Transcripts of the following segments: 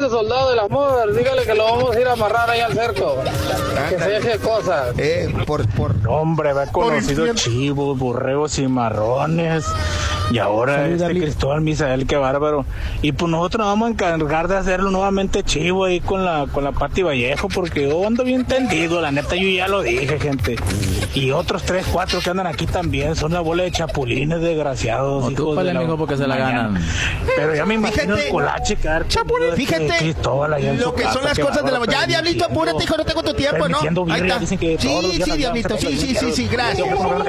ese soldado del amor, dígale que lo vamos a ir a amarrar ahí al cerco. Que se deje cosas. Hombre, me ha conocido chivos, borregos y marrones. Y ahora Cristóbal Misael, qué bárbaro. Y pues nosotros nos vamos a encargar de hacerlo nuevamente chivo ahí con la Pati Vallejo, porque yo ando bien tendido, la neta, yo ya lo dije, gente. Y otros 3, 4 que andan aquí también, son una bola de chapulines desgraciados. No, tú pale, amigo, porque se la ganan. Pero ya me imagino el colache que Chapulín, fíjate lo que son las cosas de la... Ya, Diablito, apúrate, hijo, no tengo tu tiempo, ¿no? Ahí está. Sí, Diablito, sí, gracias.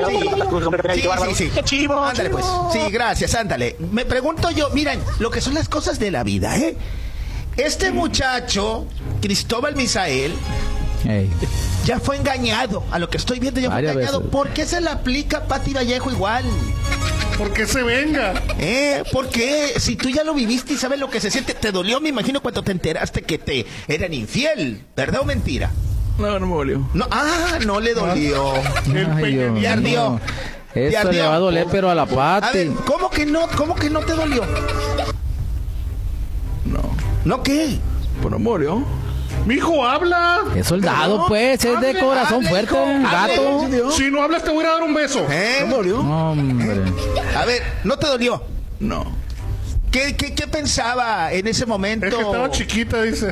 Sí. Ándale, pues. Sí, gracias, ándale. Me pregunto yo, miren, lo que son las cosas de la vida, ¿eh? Este muchacho, Cristóbal Misael, ya fue engañado. A lo que estoy viendo, ya fue engañado. ¿Por qué se le aplica a Pati Vallejo igual? ¿Por qué se venga? ¿Por qué? Si tú ya lo viviste y sabes lo que se siente, te dolió, me imagino, cuando te enteraste que te eran infiel, ¿verdad o mentira? No me dolió. No, no le dolió. Ya ardió. Esto le va a doler, pero a la Pati. A ver, ¿cómo que no te dolió? No. ¿No qué? Pues no murió. Mi hijo habla. Es soldado, pues, es de corazón fuerte, gato. Si no hablas, te voy a dar un beso. ¿No murió? Hombre. A ver, ¿no te dolió? No. ¿Qué pensaba en ese momento? Es que estaba chiquita, dice.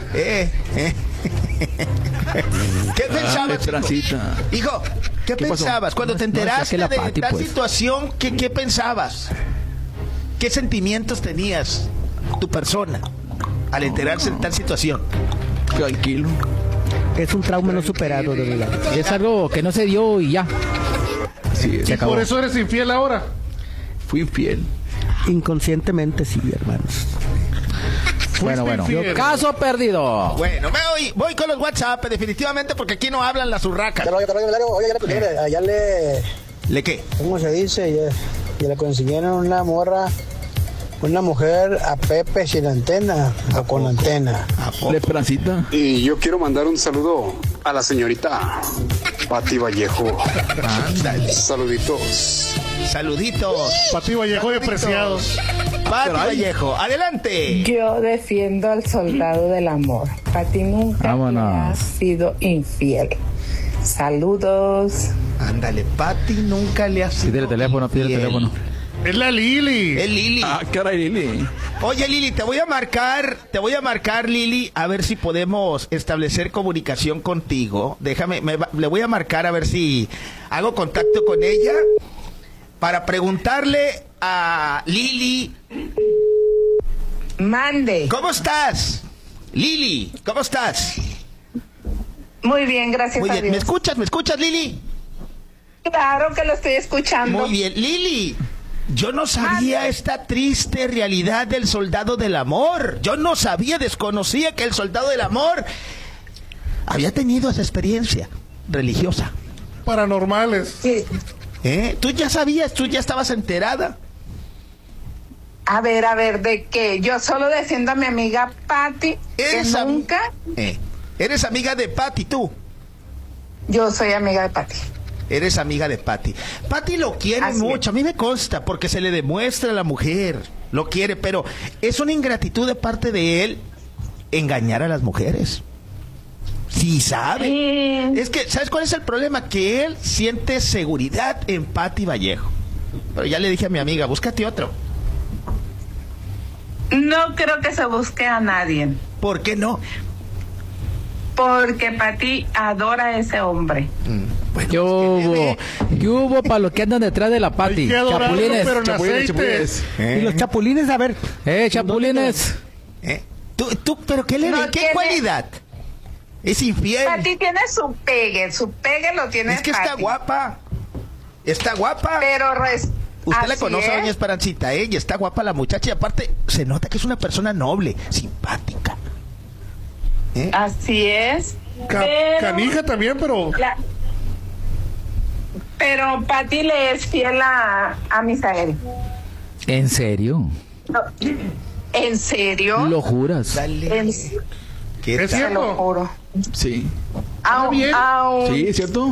¿Qué pensabas, hijo? ¿Qué pensabas? Cuando te enteraste de tal situación, ¿qué pensabas? ¿Qué sentimientos tenías tu persona al enterarse de tal situación? Tranquilo. Es un trauma no superado, de verdad. Es algo que no se dio y ya. Sí, y por eso eres infiel ahora. Fui infiel. Inconscientemente, sí, hermanos. Bueno. Caso perdido. Bueno, voy con los WhatsApp, definitivamente, porque aquí no hablan las urracas. Oye, allá ¿Le qué? ¿Cómo se dice? Ya le consiguieron una mujer a Pepe sin antena o con antena. ¿De Esperancita? Y yo quiero mandar un saludo a la señorita Pati Vallejo. Saluditos. Pati Vallejo de Preciados. Pati Vallejo, adelante. Yo defiendo al soldado del amor. Pati nunca ha sido infiel. Saludos. Ándale, Pati nunca le ha sido Pide el teléfono. Es la Lili. Es Lili. Caray, Lili. Oye, Lili, te voy a marcar, Lili, a ver si podemos establecer comunicación contigo. Le voy a marcar a ver si hago contacto con ella para preguntarle a Lili. Mande. ¿Cómo estás? Lili, ¿cómo estás? Muy bien, gracias a Dios. ¿Me escuchas, Lili? Claro que lo estoy escuchando. Muy bien, Lili. Yo no sabía esta triste realidad del soldado del amor. Yo no sabía, desconocía que el soldado del amor había tenido esa experiencia religiosa. Paranormales. Sí. ¿Tú ya sabías? ¿Tú ya estabas enterada? A ver, ¿de qué? Yo solo defiendo a mi amiga Pati, que nunca... ¿Eres amiga de Pati, tú? Yo soy amiga de Pati. Eres amiga de Pati. Pati lo quiere mucho, a mí me consta, porque se le demuestra a la mujer. Lo quiere, pero es una ingratitud de parte de él engañar a las mujeres. Sí, sabe. Es que, ¿sabes cuál es el problema? Que él siente seguridad en Pati Vallejo. Pero ya le dije a mi amiga, búscate otro. No creo que se busque a nadie. ¿Por qué no? Porque Pati adora a ese hombre. Bueno, ¿Qué hubo para los que andan detrás de la Pati? Chapulines. Y los chapulines, a ver. Chapulines. ¿Tú, pero qué le ve? ¿Qué cualidad? Es infiel. Pati tiene su pegue lo tiene. Es que Pati está guapa. Pero usted la conoce a doña Esperancita, y está guapa la muchacha, y aparte se nota que es una persona noble, simpática. Así es. Canija también, pero... Pero Pati le es fiel a Misael. ¿En serio? No. ¿En serio? ¿Lo juras? ¿Es cierto? Lo juro. Sí. Sí, ¿es cierto?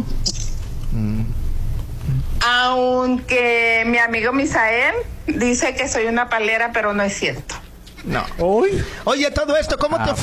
Aunque mi amigo Misael dice que soy una palera, pero no es cierto. No. Oye, todo esto, ¿cómo te fue?